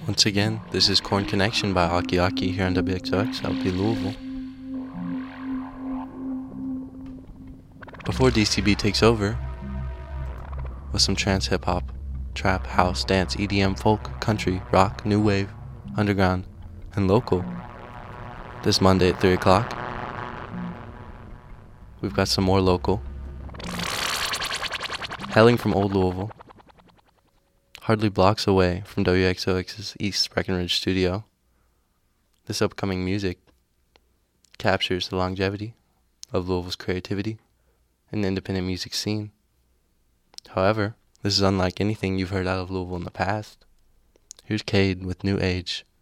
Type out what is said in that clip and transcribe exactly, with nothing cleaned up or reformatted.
Once again, this is Corn Connection by Aki Aki here on W X O X, L P Louisville. Before D C B takes over, with some trance hip hop, trap, house, dance, E D M, folk, country, rock, new wave, underground, and local. This Monday at three o'clock, we've got some more local. Hailing from Old Louisville, hardly blocks away from W X O X's East Breckenridge studio, this upcoming music captures the longevity of Louisville's creativity and the independent music scene. However, this is unlike anything you've heard out of Louisville in the past. Here's Cade with New Age.